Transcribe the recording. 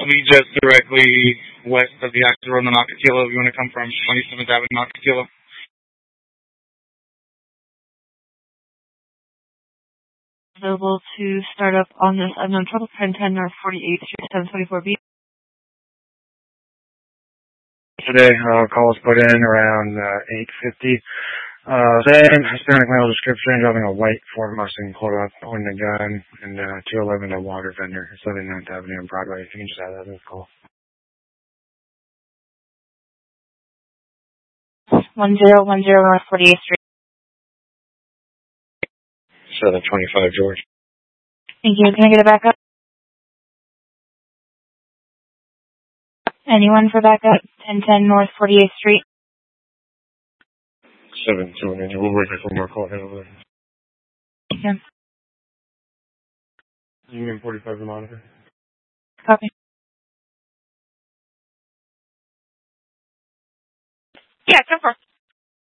be just directly west of the access road in Nocatilo if you want to come from 27th Avenue, Nocatilo. Available to start up on this unknown trouble, 1010 North 48th Street, 724B. Today, call was put in around 8:50. Same Hispanic male description, driving a white Ford Mustang, pulled up, holding a gun, and 211 a water vendor, 79th Avenue and Broadway. If you can just add that in the call. 1010 North 48th Street. 725 George. Thank you. Can I get a backup? Anyone for backup? 1010 North 48th Street. 729. We'll wait for more call. Over. Yeah. Union 45 to monitor. Copy. Yeah, go for it.